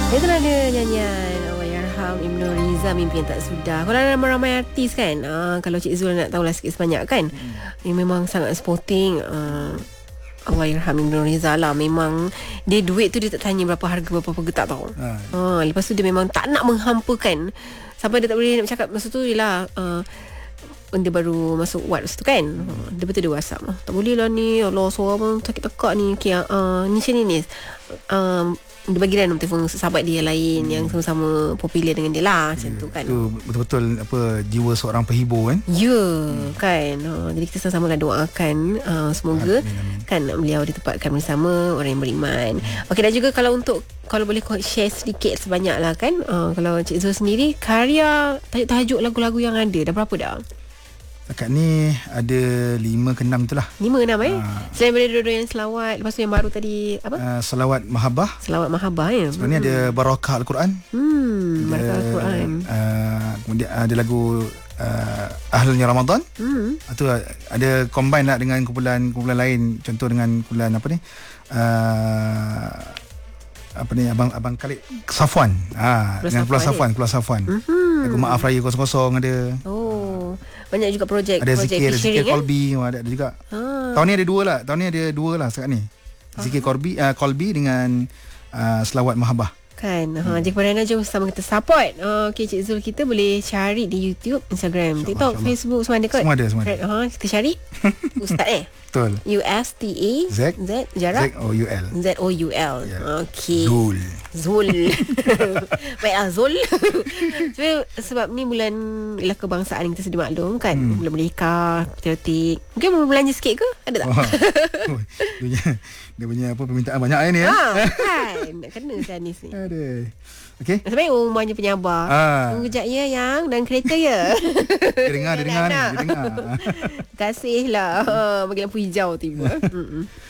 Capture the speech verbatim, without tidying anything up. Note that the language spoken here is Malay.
Itu ada nyanyian Allahyarham Ibnu Riza, Mimpi Yang Tak Sudah. Kalau ada ramai-ramai artis kan, uh, kalau Cik Zul nak tahulah sikit sebanyak kan, hmm. Dia memang sangat sporting. uh, Allahyarham Ibnu Riza lah. Memang dia duit tu dia tak tanya berapa harga, berapa getak tau. ha. uh, Lepas tu dia memang tak nak menghampakan. Sampai dia tak boleh nak bercakap. Masa tu ialah uh, dia baru masuk ward tu kan, hmm. Dia betul dia WhatsApp, tak boleh lah ni, Allah suara pun sakit tekak ni. Okay, uh, ni macam ni ni um, dia bagi random telefon sahabat dia lain, hmm. yang sama-sama popular dengan dia lah, macam yeah, tu kan. Itu betul-betul apa, jiwa seorang penghibur kan. Ya, yeah, hmm. kan. uh, Jadi kita sama-sama lah doakan, uh, semoga amin, amin. Kan beliau ditempatkan bersama orang yang beriman. hmm. Okey, dan juga kalau untuk, kalau boleh share sedikit sebanyak lah kan, uh, kalau Cik Zul sendiri, karya tajuk-tajuk lagu-lagu yang ada dah berapa dah? Dekat ni ada lima ke enam tu lah. Lima ke enam eh? Ha. Selain daripada dua-dua yang selawat, lepas tu yang baru tadi apa? Uh, selawat Mahabbah. Selawat Mahabbah ya. Sebenarnya hmm. ada Barakah Al-Quran. Hmm, Barakah Al-Quran. Uh, kemudian ada lagu uh, Ahlulnya Ramadan. Hmm. Itu ada combine lah dengan kumpulan-kumpulan lain. Contoh dengan kumpulan apa ni? Uh, apa ni abang abang Khalid Safwan. Ah, ha, dengan Pulau Safwan, Pulau Safwan. Mm-hmm. Lagu Maaf Raya kosong-kosong ada. Oh, banyak juga projek. Ada projek Zikir, Zikir kan? Kolbi ada, ada juga. Ha. Tahun ni ada dua lah. Tahun ni ada dua lah sekarang ni. Zikir Kolbi, uh, Kolbi dengan uh, Selawat Mahabbah. Kan. Ha, hmm. Jadi kepada anda, jom sama kita support. Uh, okay, Cik Zul kita boleh cari di YouTube, Instagram, InsyaAllah, TikTok, InsyaAllah. Facebook, semua ada kot? Semua ada, semua ada. Ha, kita cari Ustaz eh? Betul. U S T A Z Z jarak Z O U L Z O U L. Yeah. Okey. Zul. Zul. Baiklah Zul. Sebab, sebab ni bulan ialah kebangsaan, kita sedia maklum kan. Hmm. Bulan Merdeka, patriotik. Mungkin mau belanja sikit ke? Ada tak? Oh, dia, dia punya apa permintaan banyak ni ya. Ha, kan. Nak kena macam ni ni. Ada. Okey. Sebenarnya rumahnya penyabar. Ah. Tunggu kejap ya yang dan kereta ya. Dia dengar, dia dengar ni, dia dengar. Terima kasih lah. Bagi lampu hijau tiba.